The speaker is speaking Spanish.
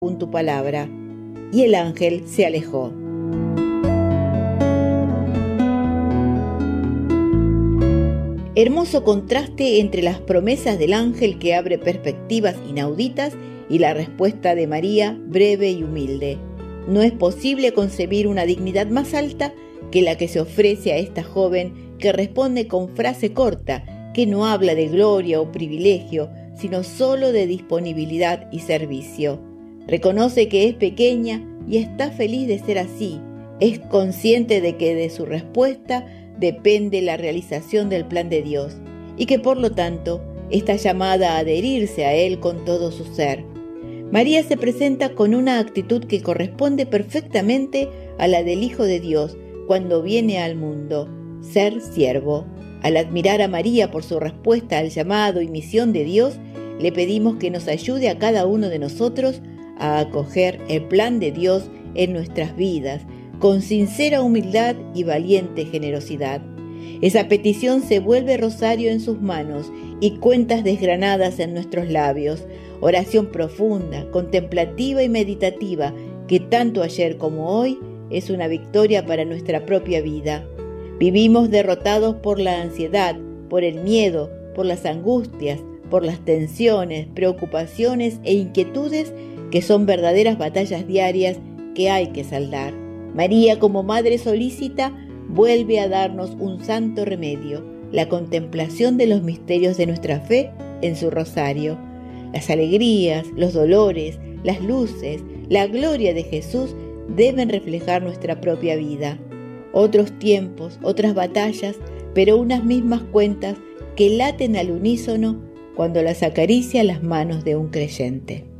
según tu palabra. Y el ángel se alejó. Hermoso contraste entre las promesas del ángel que abre perspectivas inauditas y la respuesta de María, breve y humilde. No es posible concebir una dignidad más alta que la que se ofrece a esta joven que responde con frase corta, que no habla de gloria o privilegio, sino solo de disponibilidad y servicio. Reconoce que es pequeña y está feliz de ser así. Es consciente de que de su respuesta depende la realización del plan de Dios y que por lo tanto está llamada a adherirse a Él con todo su ser. María se presenta con una actitud que corresponde perfectamente a la del Hijo de Dios cuando viene al mundo, ser siervo. Al admirar a María por su respuesta al llamado y misión de Dios, le pedimos que nos ayude a cada uno de nosotros a acoger el plan de Dios en nuestras vidas, con sincera humildad y valiente generosidad. Esa petición se vuelve rosario en sus manos y cuentas desgranadas en nuestros labios, oración profunda, contemplativa y meditativa, que tanto ayer como hoy es una victoria para nuestra propia vida. Vivimos derrotados por la ansiedad, por el miedo, por las angustias, por las tensiones, preocupaciones e inquietudes que son verdaderas batallas diarias que hay que saldar. María, como Madre solícita, vuelve a darnos un santo remedio, la contemplación de los misterios de nuestra fe en su rosario. Las alegrías, los dolores, las luces, la gloria de Jesús deben reflejar nuestra propia vida. Otros tiempos, otras batallas, pero unas mismas cuentas que laten al unísono cuando las acaricia las manos de un creyente.